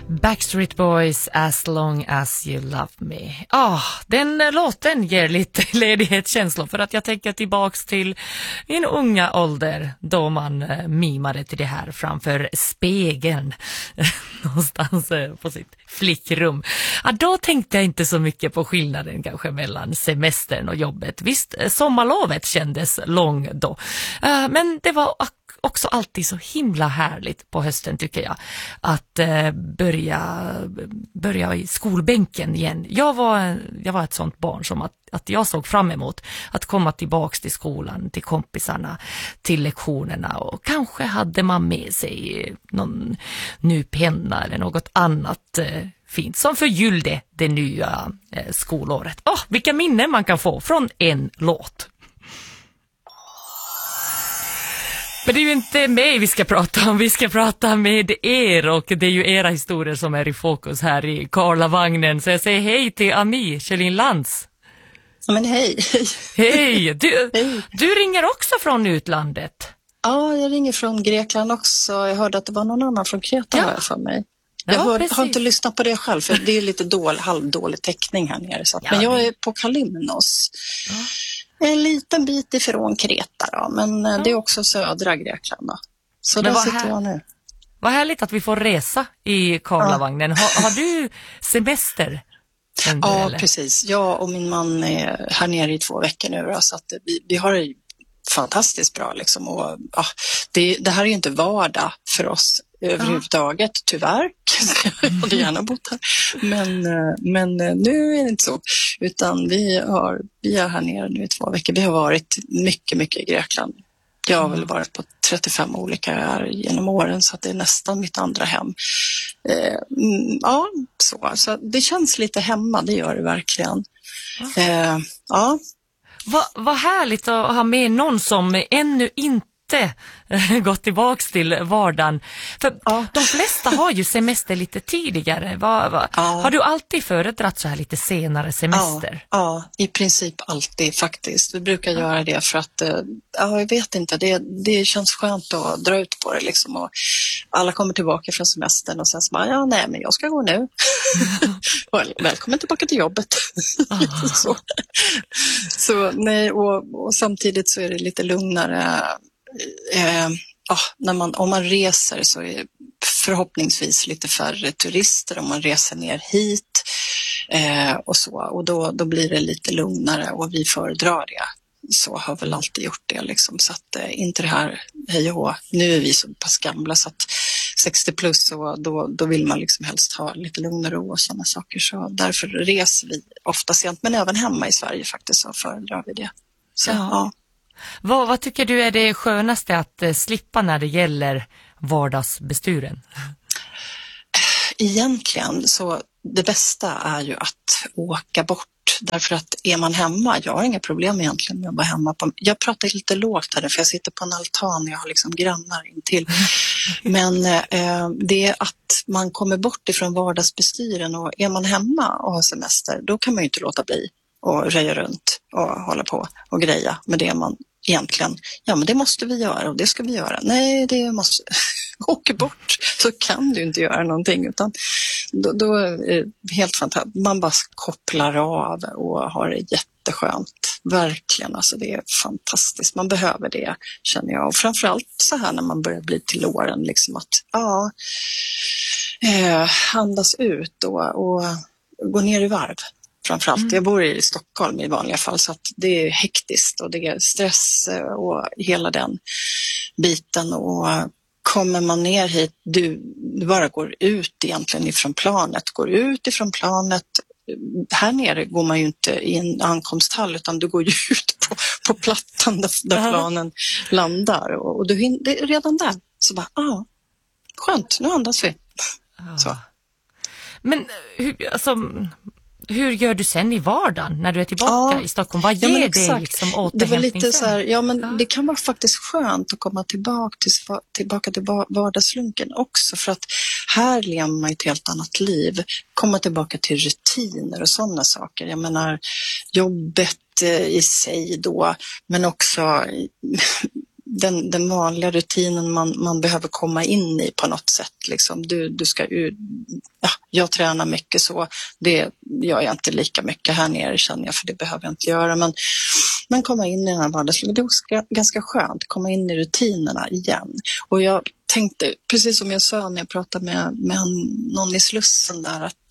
Backstreet Boys, As Long As You Love Me. Den låten ger lite ledighetskänslor för att jag tänker tillbaks till min unga ålder då man mimade till det här framför spegeln någonstans på sitt flickrum. Då tänkte jag inte så mycket på skillnaden kanske mellan semestern och jobbet. Visst, sommarlovet kändes lång då, men det var också alltid så himla härligt på hösten tycker jag att börja i skolbänken igen. Jag var ett sånt barn som att jag såg fram emot att komma tillbaks till skolan, till kompisarna, till lektionerna, och kanske hade man med sig någon ny penna eller något annat fint som förgyllde det nya skolåret. Vilka minnen man kan få från en låt. Men det är ju inte mig vi ska prata om, vi ska prata med er, och det är ju era historier som är i fokus här i Karlavagnen. Så jag säger hej till Ami Kjellin Lantz. Men hej. Hej, du ringer också från utlandet. Ja, jag ringer från Grekland också. Jag hörde att det var någon annan från Kreta här för mig. Jag har inte lyssnat på det själv för det är lite halvdålig täckning här nere. Så. Men jag är på Kalymnos. Ja. En liten bit ifrån Kreta då, men det är också södra Grekland då. Så där sitter jag nu. Vad härligt att vi får resa i Karlavagnen. Har du semester? Ja, eller? Precis. Jag och min man är här nere i 2 veckor nu då, så att vi har det fantastiskt bra liksom. Och, det här är ju inte vardag för oss överhuvudtaget, tyvärr. Jag hade gärna bott här. Men nu är det inte så. Utan vi är här nere nu i 2 veckor. Vi har varit mycket, mycket i Grekland. Jag har väl varit på 35 olika öar genom åren, så att det är nästan mitt andra hem. Så det känns lite hemma, det gör det verkligen. Vad härligt att ha med någon som ännu inte gått tillbaks till vardagen. För de flesta har ju semester lite tidigare. Har du alltid föredragit så här lite senare semester? Ja, i princip alltid faktiskt. Vi brukar göra det för att, jag vet inte, det känns skönt att dra ut på det liksom. Och alla kommer tillbaka från semestern och sen så bara, men jag ska gå nu. Välkommen tillbaka till jobbet. Så nej, och samtidigt så är det lite lugnare. Om man reser så är förhoppningsvis lite färre turister om man reser ner hit och då blir det lite lugnare och vi föredrar det. Så har väl alltid gjort det liksom, så att inte det här hej och hå. Nu är vi så pass gamla så att 60 plus, och då vill man liksom helst ha lite lugn och ro och sådana saker, så därför reser vi ofta sent, men även hemma i Sverige faktiskt så föredrar vi det. Så, Vad tycker du är det skönaste att slippa när det gäller vardagsbesturen? Egentligen så det bästa är ju att åka bort. Därför att är man hemma, jag har inga problem egentligen med att vara hemma. Jag pratar lite lågt här för jag sitter på en altan och jag har liksom grannar intill. Men det är att man kommer bort ifrån vardagsbestyren, och är man hemma och har semester, då kan man ju inte låta bli och röja runt och hålla på och greja med det man egentligen, men det måste vi göra och det ska vi göra. Nej, det måste åka bort, så kan du inte göra någonting, utan då är det helt fantastiskt. Man bara kopplar av och har det jätteskönt. Verkligen, alltså det är fantastiskt. Man behöver det, känner jag. Och framförallt så här när man börjar bli till åren, liksom att andas ut och gå ner i varv. Framförallt. Jag bor i Stockholm i vanliga fall, så att det är hektiskt och det är stress och hela den biten. Och kommer man ner hit, du bara går ut egentligen ifrån planet. Går ut ifrån planet. Här nere går man ju inte i en ankomsthall, utan du går ju ut på plattan där planen landar. Och du hinner redan där. Så bara, skönt, nu andas vi. Så. Men hur gör du sen i vardagen när du är tillbaka i Stockholm? Vad ger det liksom återhämtning? Det var lite så här, det kan vara faktiskt skönt att komma tillbaka till vardagslunken också, för att här lever man ett helt annat liv. Komma tillbaka till rutiner och sådana saker. Jag menar, jobbet i sig då, men också den vanliga rutinen man behöver komma in i på något sätt. Liksom. Du ska jag tränar mycket så, det gör jag inte lika mycket här nere känner jag, för det behöver jag inte göra. Men komma in i den här vardagslivet, det är ganska skönt, komma in i rutinerna igen. Och jag tänkte, precis som jag sa när jag pratade med någon i Slussen där, att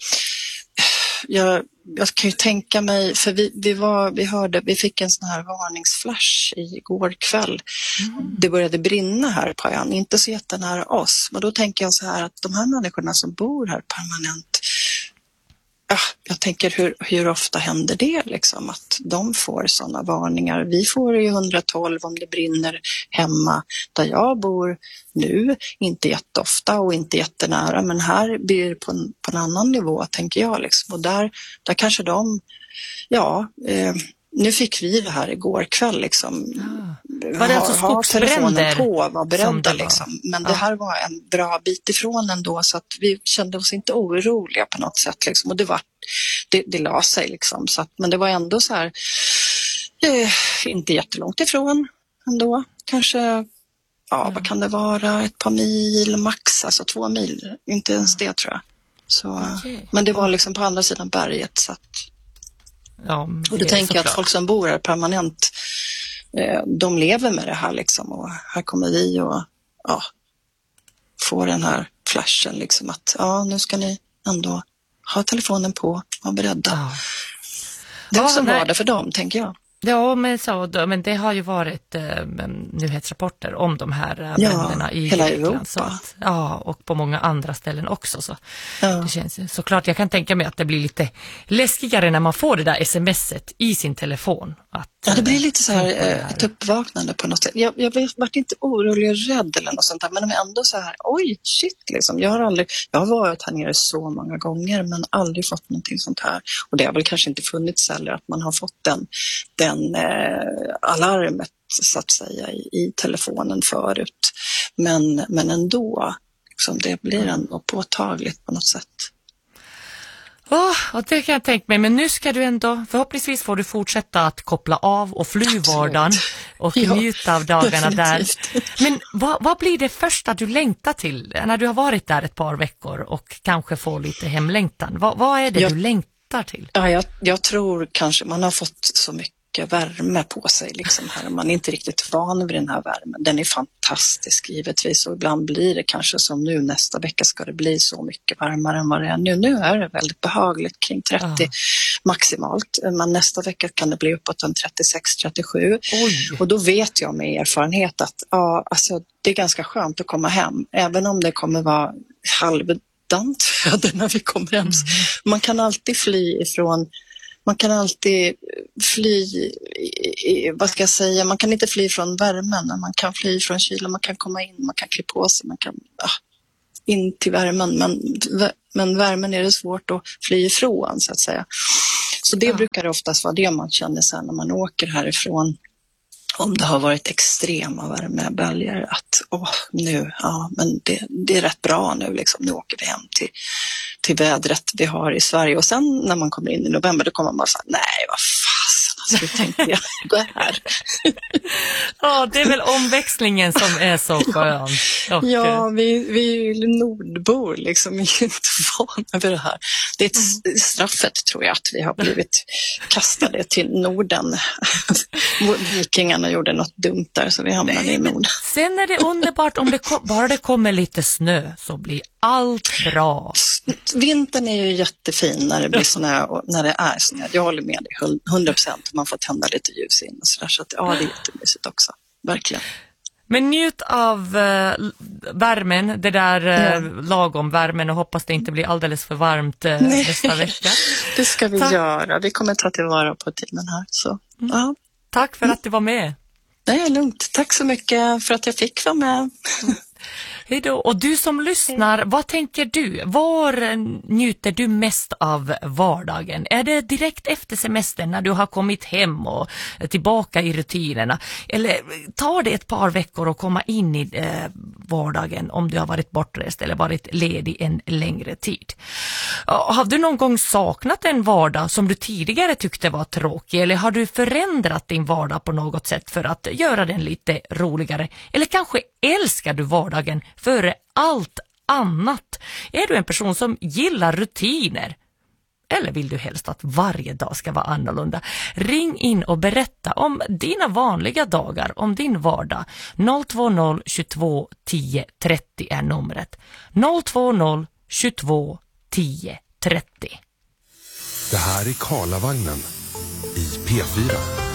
jag kan ju tänka mig, för vi fick en sån här varningsflash igår kväll. Det började brinna här på ön, inte så jättenära oss. Men då tänker jag så här att de här människorna som bor här permanent, jag tänker hur ofta händer det liksom, att de får sådana varningar. Vi får ju 112 om det brinner hemma där jag bor nu, inte jätteofta och inte jättenära, men här blir det på en annan nivå tänker jag liksom. Och där kanske nu fick vi det här igår kväll liksom. Var det alltså skogsbränder på, var beredda liksom. Men det här var en bra bit ifrån ändå, så att vi kände oss inte oroliga på något sätt liksom. Och det la sig liksom, så att, men det var ändå så här inte jättelångt ifrån ändå, kanske vad kan det vara, ett par mil max, alltså 2 mil, inte ens det tror jag. Så, men det var liksom på andra sidan berget, så att och då tänker jag att folk som bor här permanent, de lever med det här liksom, och här kommer vi och få den här flashen liksom, att nu ska ni ändå ha telefonen på, vara beredda. Det är också vardag för dem, tänker jag. Ja, men det har ju varit nyhetsrapporter om de här bränderna i hela Grekland, Europa. så att, och på många andra ställen också. Så det känns såklart, jag kan tänka mig att det blir lite läskigare när man får det där smset i sin telefon. Det blir lite så här ett uppvaknande på något sätt. Jag varit inte orolig och rädd eller något sånt där, men ändå så här, oj, shit liksom. Jag har varit här nere så många gånger men aldrig fått någonting sånt här. Och det har väl kanske inte funnits heller att man har fått den alarmet så att säga i telefonen förut. Men ändå, liksom, det blir ändå påtagligt på något sätt. Och det kan jag tänka mig, men nu ska du ändå, förhoppningsvis får du fortsätta att koppla av och fly vardagen och njuta av dagarna definitivt. Där. Men vad blir det första du längtar till när du har varit där ett par veckor och kanske får lite hemlängtan? Vad är det du längtar till? Ja, jag tror kanske man har fått så mycket värme på sig liksom här. Man är inte riktigt van vid den här värmen. Den är fantastisk givetvis, och ibland blir det kanske som nu, nästa vecka ska det bli så mycket varmare än vad det är nu. Nu är det väldigt behagligt kring 30 maximalt, men nästa vecka kan det bli uppåt en 36-37. Och då vet jag med erfarenhet att alltså, det är ganska skönt att komma hem, även om det kommer vara halvdant väder när vi kommer hem. Man kan alltid fly ifrån. Man kan alltid vad ska jag säga, man kan inte fly från värmen, men man kan fly från kylan, man kan komma in, man kan klä på sig, man kan in till värmen, men värmen är det svårt att fly ifrån så att säga. Så det brukar oftast vara det man känner sen när man åker härifrån, om det har varit extrema värmeböljor, att men det är rätt bra nu liksom, nu åker vi hem till vädret vi har i Sverige. Och sen när man kommer in i november, då kommer man bara säga, nej vad fasen, alltså, hur tänkte jag gå här? Det är väl omväxlingen som är så skön. Vi är nordbor liksom, vi är inte vana vid det här. Det är ett straffet tror jag, att vi har blivit kastade till Norden. Vikingarna gjorde något dumt där, så vi hamnade i Norden. Sen är det underbart om bara det kommer lite snö, så blir allt bra. Vintern är ju jättefin när det blir snö och när det är snö. Jag håller med dig 100%. Man får tända lite ljus in och sådär, så att det är jättemysigt också. Verkligen. Men njut av värmen, det där lagom värmen, och hoppas det inte blir alldeles för varmt nästa vecka. Det ska vi göra. Vi kommer ta tillvara på tiden här. Så, Tack för att du var med. Det är lugnt. Tack så mycket för att jag fick vara med. Hej då. Och du som lyssnar, vad tänker du? Var njuter du mest av vardagen? Är det direkt efter semestern när du har kommit hem och tillbaka i rutinerna? Eller tar det ett par veckor att komma in i vardagen om du har varit bortrest eller varit ledig en längre tid? Har du någon gång saknat en vardag som du tidigare tyckte var tråkig, eller har du förändrat din vardag på något sätt för att göra den lite roligare? Eller kanske älskar du vardagen före allt annat? Är du en person som gillar rutiner? Eller vill du helst att varje dag ska vara annorlunda? Ring in och berätta om dina vanliga dagar, om din vardag. 020 22 10 30 är numret. 020 22 10 30. Det här är Karlavagnen i P4.